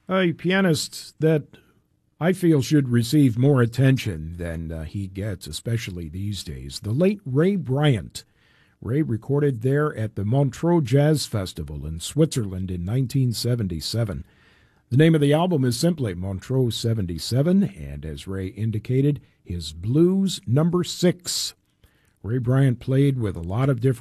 A pianist that I feel should receive more attention than he gets, especially these days. The late Ray Bryant. Ray recorded there at the Montreux Jazz Festival in Switzerland in 1977. The name of the album is simply Montreux 77, and as Ray indicated, his Blues Number 6. Ray Bryant played with a lot of different